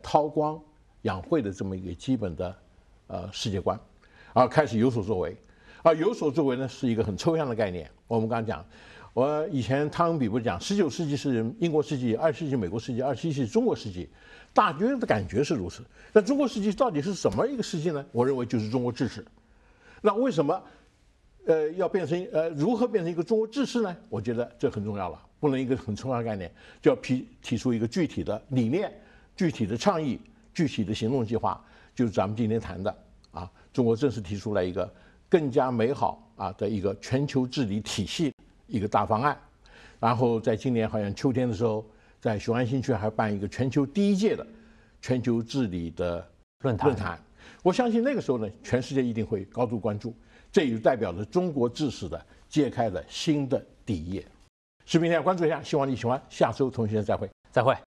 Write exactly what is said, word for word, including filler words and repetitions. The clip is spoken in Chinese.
韬光养晦的这么一个基本的呃世界观，而开始有所作为。而有所作为呢，是一个很抽象的概念。我们刚刚讲，我以前汤恩比不是讲，十九世纪是英国世纪，二十世纪美国世纪，二十一世纪中国世纪，大约的感觉是如此。但中国世纪到底是什么一个世纪呢？我认为就是中国制式。那为什么，呃，要变成呃如何变成一个中国制式呢？我觉得这很重要了，不能一个很抽象的概念，就要提提出一个具体的理念、具体的倡议、具体的行动计划，就是咱们今天谈的啊，中国正式提出来一个更加美好啊的一个全球治理体系一个大方案，然后在今年好像秋天的时候，在雄安新区还办一个全球第一届的全球治理的论坛。 论坛，我相信那个时候呢，全世界一定会高度关注，这也代表着中国治史的揭开了新的第一页。视频点关注一下，希望你喜欢，下周同学再会， 再会。